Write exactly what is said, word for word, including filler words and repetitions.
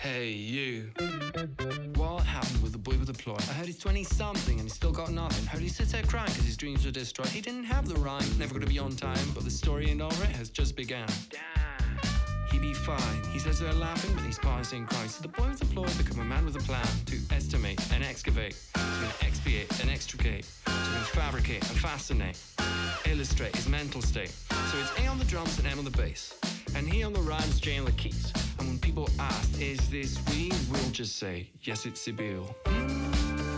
Hey, you. What happened with the boy with the ploy? I heard he's twenty-something and he's still got nothing. Heard he sits there crying because his dreams were destroyed. He didn't have the rhyme, never gonna be on time, but the story and over it has just begun. Damn. He be fine. He says they're laughing, but he's passing crying. So the boy with the ploy become a man with a plan to estimate and excavate, to expiate and extricate, to fabricate and fascinate, illustrate his mental state. So it's A on the drums and M on the bass, and he on the rhymes, J on the keys. And when people ask, is this we? We'll just say, yes, it's Sibyl.